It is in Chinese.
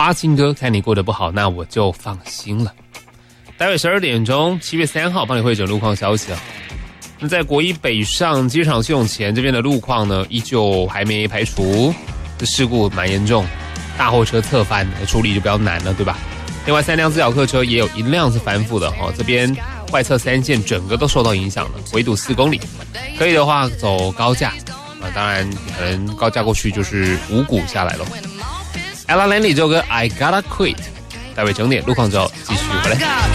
巴金哥，看你过得不好，那我就放心了。待会12点钟，7月3号帮你汇整路况消息啊。那在国一北上机场系统前这边的路况呢，依旧还没排除，这事故蛮严重，大货车侧翻，处理就比较难了，对吧？另外3辆自小客车也有1辆是翻覆的哦，这边外侧3线整个都受到影响了，围堵4公里。可以的话走高架啊，当然可能高架过去就是五股下来了。Ella Landy 这首歌 I Gotta Quit， 待会整点路况之后继续回来。